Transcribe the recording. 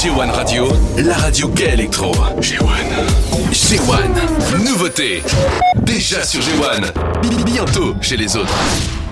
G1 Radio, la radio gay électro. G1, nouveauté. Déjà sur G1, bientôt chez les autres.